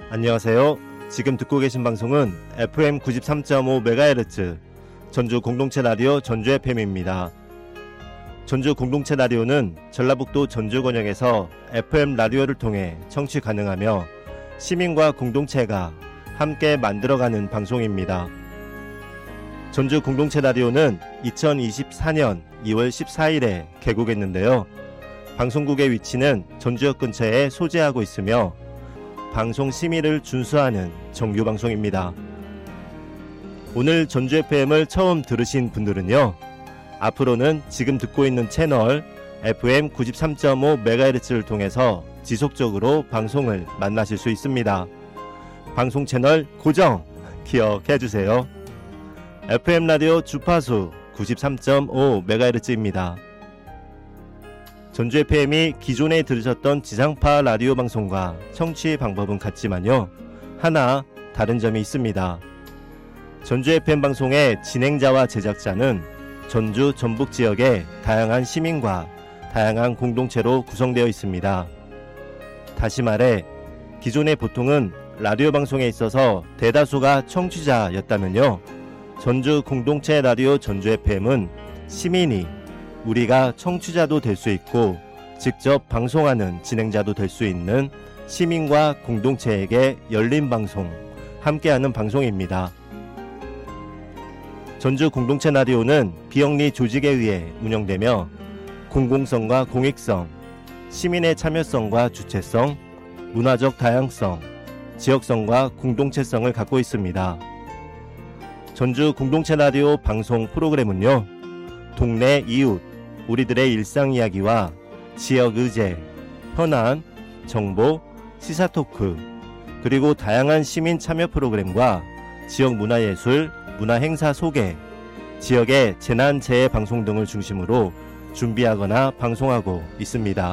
안녕하세요. 지금 듣고 계신 방송은 FM 93.5MHz 전주 공동체 라디오 전주 FM입니다. 전주 공동체 라디오는 전라북도 전주권역에서 FM 라디오를 통해 청취 가능하며 시민과 공동체가 함께 만들어가는 방송입니다. 전주 공동체 라디오는 2024년 2월 14일에 개국했는데요. 방송국의 위치는 전주역 근처에 소재하고 있으며 방송 심의를 준수하는 정규 방송입니다. 오늘 전주 FM을 처음 들으신 분들은요, 앞으로는 지금 듣고 있는 채널 FM 93.5MHz를 통해서 지속적으로 방송을 만나실 수 있습니다. 방송 채널 고정 기억해 주세요. FM 라디오 주파수 93.5MHz입니다. 전주 FM이 기존에 들으셨던 지상파 라디오 방송과 청취 방법은 같지만요, 하나 다른 점이 있습니다. 전주 FM 방송의 진행자와 제작자는 전주 전북 지역의 다양한 시민과 다양한 공동체로 구성되어 있습니다. 다시 말해, 기존의 보통은 라디오 방송에 있어서 대다수가 청취자였다면요, 전주 공동체 라디오 전주 FM은 시민이, 우리가 청취자도 될 수 있고 직접 방송하는 진행자도 될 수 있는 시민과 공동체에게 열린 방송, 함께하는 방송입니다. 전주 공동체 라디오는 비영리 조직에 의해 운영되며 공공성과 공익성, 시민의 참여성과 주체성, 문화적 다양성, 지역성과 공동체성을 갖고 있습니다. 전주 공동체 라디오 방송 프로그램은요, 동네 이웃, 우리들의 일상 이야기와 지역 의제, 현안, 정보, 시사 토크, 그리고 다양한 시민 참여 프로그램과 지역 문화예술, 문화행사 소개, 지역의 재난재해 방송 등을 중심으로 준비하거나 방송하고 있습니다.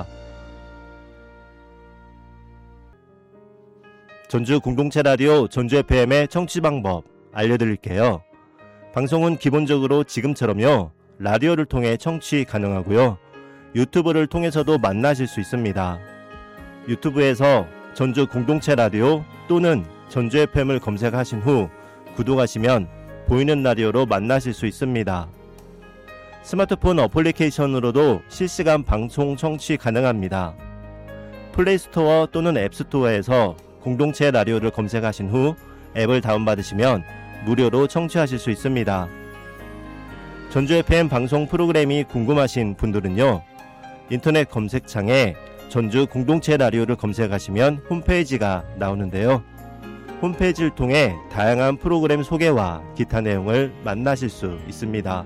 전주 공동체 라디오 전주 FM의 청취 방법 알려드릴게요. 방송은 기본적으로 지금처럼요, 라디오를 통해 청취 가능하고요, 유튜브를 통해서도 만나실 수 있습니다. 유튜브에서 전주 공동체 라디오 또는 전주 FM을 검색하신 후 구독하시면 보이는 라디오로 만나실 수 있습니다. 스마트폰 어플리케이션으로도 실시간 방송 청취 가능합니다. 플레이스토어 또는 앱스토어에서 공동체 라디오를 검색하신 후 앱을 다운받으시면 무료로 청취하실 수 있습니다. 전주 FM 방송 프로그램이 궁금하신 분들은요, 인터넷 검색창에 전주 공동체 라디오를 검색하시면 홈페이지가 나오는데요, 홈페이지를 통해 다양한 프로그램 소개와 기타 내용을 만나실 수 있습니다.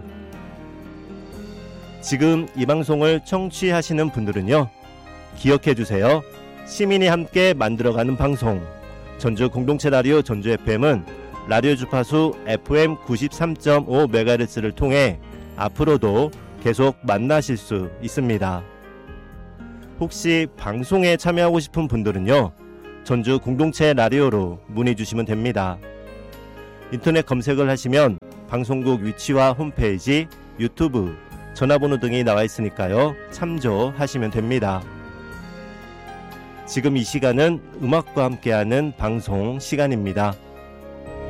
지금 이 방송을 청취하시는 분들은요, 기억해 주세요. 시민이 함께 만들어가는 방송 전주 공동체 라디오 전주 FM은 라디오 주파수 FM 93.5MHz를 통해 앞으로도 계속 만나실 수 있습니다. 혹시 방송에 참여하고 싶은 분들은요, 전주 공동체 라디오로 문의 주시면 됩니다. 인터넷 검색을 하시면 방송국 위치와 홈페이지, 유튜브, 전화번호 등이 나와 있으니까요, 참조하시면 됩니다. 지금 이 시간은 음악과 함께하는 방송 시간입니다.